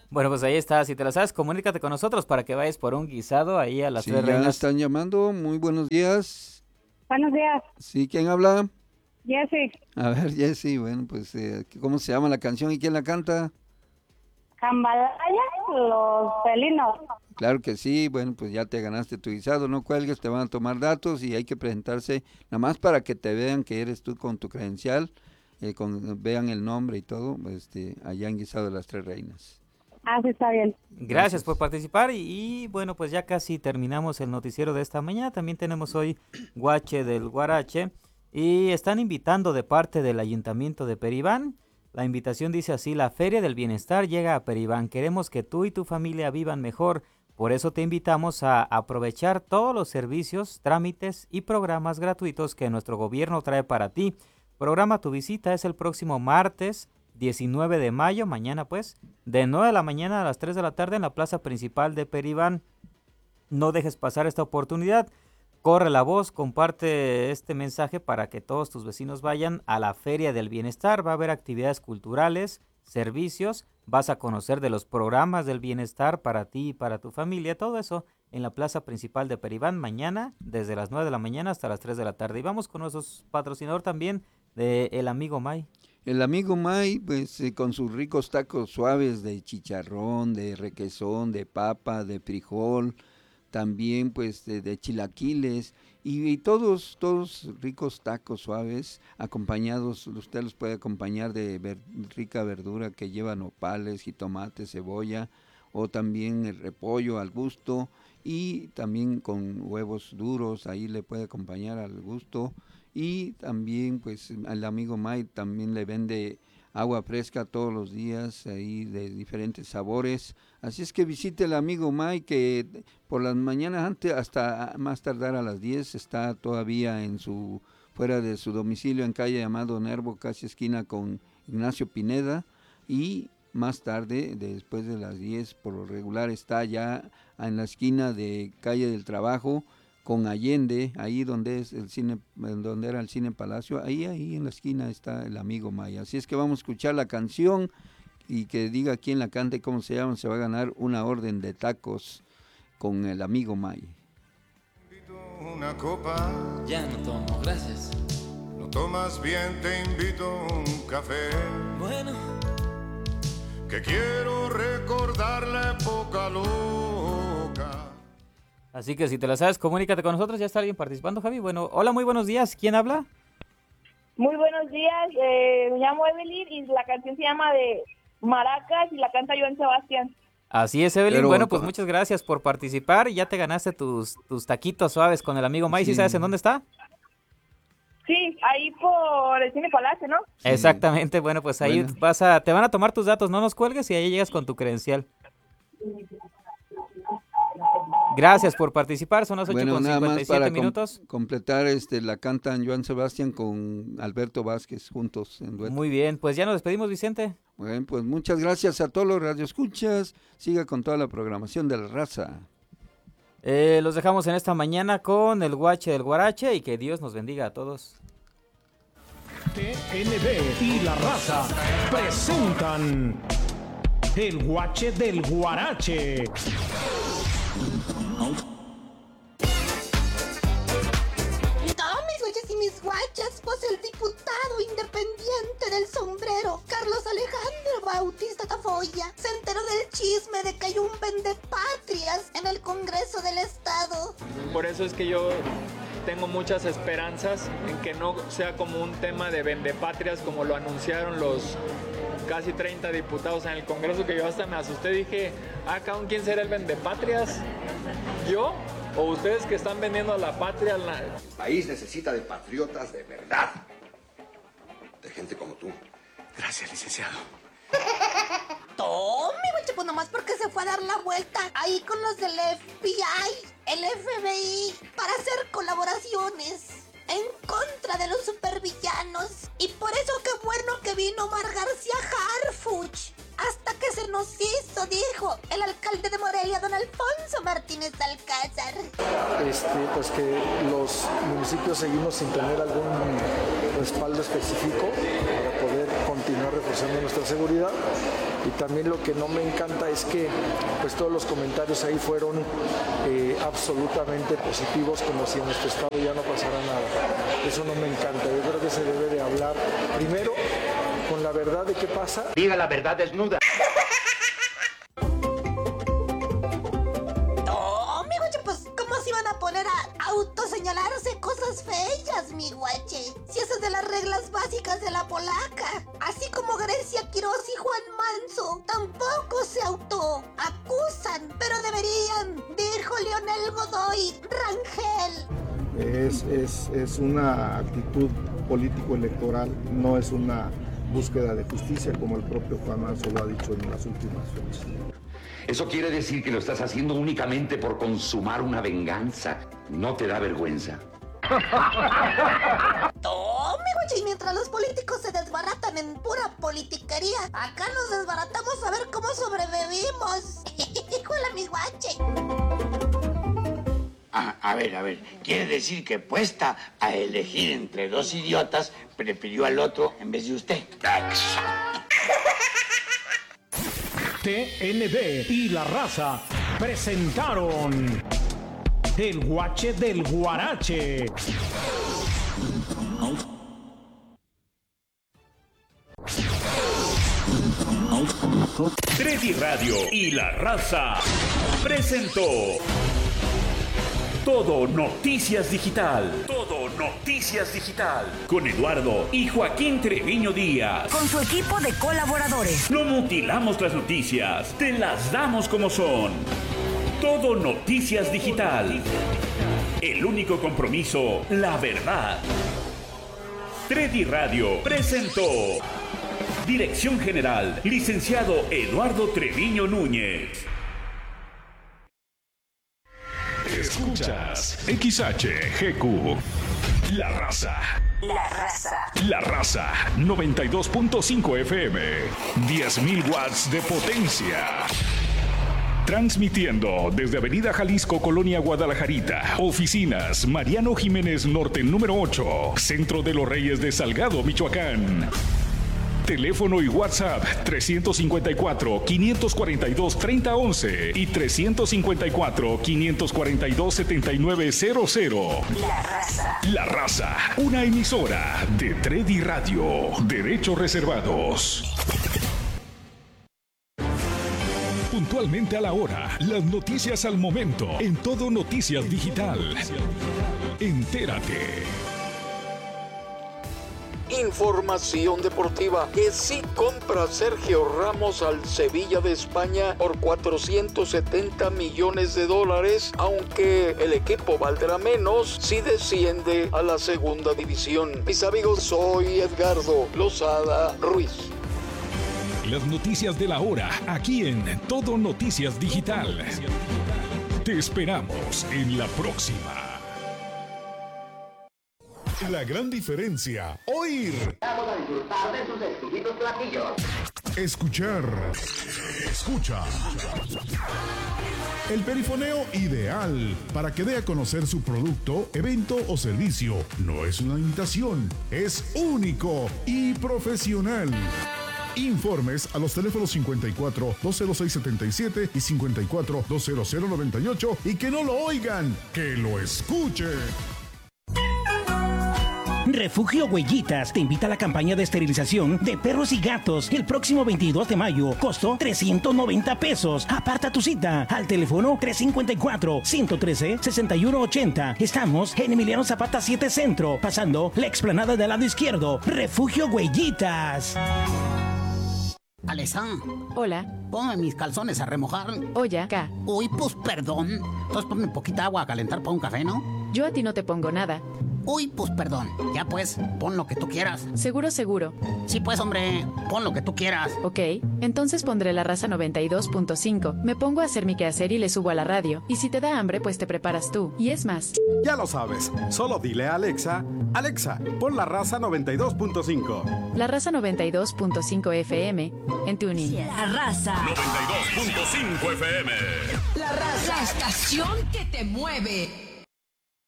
Bueno, pues ahí está, si te la sabes, comunícate con nosotros para que vayas por un guisado ahí a las Sí, Tres ya Reinas. están llamando. Muy buenos días. Buenos días, Sí, ¿quién habla? Jessy. A ver, Jessy, bueno, pues, ¿cómo se llama la canción y quién la canta? Jambalaya, los felinos. Claro que sí, bueno, pues ya te ganaste tu guisado, no cuelgues, te van a tomar datos y hay que presentarse, nada más para que te vean que eres tú con tu credencial, vean el nombre y todo, allá en Guisado de las Tres Reinas. Ah, sí, está bien. Gracias por participar y bueno, pues ya casi terminamos el noticiero de esta mañana. También tenemos hoy Guache del Guarache y están invitando de parte del Ayuntamiento de Peribán. La invitación dice así: la Feria del Bienestar llega a Peribán. Queremos que tú y tu familia vivan mejor. Por eso te invitamos a aprovechar todos los servicios, trámites y programas gratuitos que nuestro gobierno trae para ti. Programa tu visita, es el próximo martes 19 de mayo, mañana pues, de 9 de la mañana a las 3 de la tarde en la plaza principal de Peribán. No dejes pasar esta oportunidad. Corre la voz, comparte este mensaje para que todos tus vecinos vayan a la Feria del Bienestar. Va a haber actividades culturales, servicios, vas a conocer de los programas del bienestar para ti y para tu familia, todo eso en la plaza principal de Peribán mañana desde las 9 de la mañana hasta las 3 de la tarde. Y vamos con nuestro patrocinador también de El Amigo May. El amigo May, pues con sus ricos tacos suaves de chicharrón, de requesón, de papa, de frijol, también pues de chilaquiles y todos ricos tacos suaves acompañados, usted los puede acompañar de rica verdura que lleva nopales, jitomate, cebolla o también el repollo al gusto y también con huevos duros, ahí le puede acompañar al gusto. Y también pues al amigo Mike también le vende agua fresca todos los días ahí de diferentes sabores, así es que visite el amigo Mike que por las mañanas antes hasta más tardar a las 10 está todavía fuera de su domicilio en calle Amado Nervo, casi esquina con Ignacio Pineda, y más tarde después de las 10 por lo regular está ya en la esquina de calle del Trabajo con Allende, ahí donde es el cine, donde era el Cine Palacio, ahí en la esquina está el amigo Maya. Así es que vamos a escuchar la canción y que diga quién la canta y cómo se llama, se va a ganar una orden de tacos con el amigo Maya. Una copa. Ya no tomo, gracias. No tomas bien, te invito un café. Bueno, Que quiero recordar la época loca. Así que si te la sabes, comunícate con nosotros. Ya está alguien participando, Javi. Bueno, hola, muy buenos días. ¿Quién habla? Muy buenos días, me llamo Evelyn y la canción se llama de Maracas y la canta Joan Sebastián. Así es, Evelyn. Pero, bueno, pues muchas gracias por participar. Ya te ganaste tus taquitos suaves con el amigo May. ¿Sí sabes en dónde está? Sí, ahí por el Cine Palacio, ¿no? Sí. Exactamente. Bueno, pues ahí te van a tomar tus datos. No nos cuelgues y ahí llegas con tu credencial. Gracias por participar, son las 8:57 minutos. Completar la cantan Joan Sebastián con Alberto Vázquez juntos en dueto. Muy bien, pues ya nos despedimos, Vicente. Bueno, pues muchas gracias a todos los radioescuchas. Siga con toda la programación de la raza. Los dejamos en esta mañana con el Guache del Guarache y que Dios nos bendiga a todos. TNB y La Raza presentan el Guache del Guarache. Mis guachas y mis guachas, pues el diputado independiente del sombrero, Carlos Alejandro Bautista Tafoya, se enteró del chisme de que hay un vendepatrias en el Congreso del Estado. Por eso es que yo tengo muchas esperanzas en que no sea como un tema de vendepatrias como lo anunciaron los casi 30 diputados en el Congreso, que yo hasta me asusté, dije, ¿con quién será el vendepatrias? ¿Yo? ¿O ustedes que están vendiendo a la patria? El país necesita de patriotas de verdad. De gente como tú. Gracias, licenciado. Tome, guache, pues nomás porque se fue a dar la vuelta ahí con los del FBI, el FBI, para hacer colaboraciones en contra de los supervillanos. Y por eso qué bueno que vino Omar García Harfuch. Hasta que se nos hizo, dijo el alcalde de Morelia, don Alfonso Martínez Alcázar. Pues que los municipios seguimos sin tener algún respaldo específico para poder contar continuar reforzando nuestra seguridad. Y también lo que no me encanta es que pues todos los comentarios ahí fueron absolutamente positivos, como si en nuestro estado ya no pasara nada. Eso no me encanta. Yo creo que se debe de hablar primero con la verdad de qué pasa. Diga la verdad desnuda. No, mi guache, pues, ¿cómo se iban a poner a autoseñalarse cosas feas, mi guache? Si eso es de las reglas básicas de la polaca. Así como Grecia Quiroz y Juan Manso tampoco se autoacusan, pero deberían, dijo Leonel Godoy Rangel. Es una actitud político-electoral, no es una búsqueda de justicia, como el propio Juan Manso lo ha dicho en las últimas fechas. ¿Eso quiere decir que lo estás haciendo únicamente por consumar una venganza? ¿No te da vergüenza? No, mi guache, y mientras los políticos se desbaratan en pura politiquería, acá nos desbaratamos a ver cómo sobrevivimos. Híjole, mi guache. A ver, quiere decir que puesta a elegir entre dos idiotas, prefirió al otro en vez de usted. TNB y La Raza presentaron El Guache del Guarache. Tredi Radio y La Raza presentó Todo Noticias Digital. Todo Noticias Digital. Con Eduardo y Joaquín Treviño Díaz. Con su equipo de colaboradores. No mutilamos las noticias, te las damos como son. Todo Noticias Digital. El único compromiso, la verdad. Tredi Radio presentó. Dirección General, licenciado Eduardo Treviño Núñez. Escuchas XHGQ. La Raza. La Raza. La Raza 92.5 FM. 10.000 watts de potencia. Transmitiendo desde Avenida Jalisco, Colonia Guadalajarita. Oficinas Mariano Jiménez Norte número 8. Centro de los Reyes de Salgado, Michoacán. Teléfono y WhatsApp 354-542-3011 y 354-542-7900. La Raza. La Raza, una emisora de Tredi Radio. Derechos reservados. Puntualmente a la hora, las noticias al momento, en Todo Noticias Digital. Entérate. Información deportiva que sí compra Sergio Ramos al Sevilla de España por $470 millones, aunque el equipo valdrá menos si desciende a la segunda división. Mis amigos, soy Edgardo Lozada Ruiz. Las noticias de la hora, aquí en Todo Noticias Digital. Te esperamos en la próxima. La gran diferencia, oír. Vamos a disfrutar de sus exquisitos platillos. Escuchar. Escucha. El perifoneo ideal para que dé a conocer su producto, evento o servicio. No es una imitación, es único y profesional. Informes a los teléfonos 54-206-77 y 54-200-98 y que no lo oigan, que lo escuchen. Refugio Huellitas te invita a la campaña de esterilización de perros y gatos el próximo 22 de mayo. Costo $390. Aparta tu cita al teléfono 354-113-6180. Estamos en Emiliano Zapata 7 Centro, pasando la explanada del lado izquierdo. Refugio Huellitas. Alesa. Hola. Ponme mis calzones a remojar. Oye, acá. Uy, pues perdón. Entonces ponme poquita agua a calentar para un café, ¿no? Yo a ti no te pongo nada. Uy, pues perdón. Ya pues, pon lo que tú quieras. Seguro. Sí, pues, hombre, pon lo que tú quieras. Ok, entonces pondré La Raza 92.5. Me pongo a hacer mi quehacer y le subo a la radio. Y si te da hambre, pues te preparas tú. Y es más. Ya lo sabes. Solo dile a Alexa, Alexa, pon La Raza 92.5. La Raza 92.5 FM en TuneIn. La Raza 92.5 FM. La Raza. La estación que te mueve.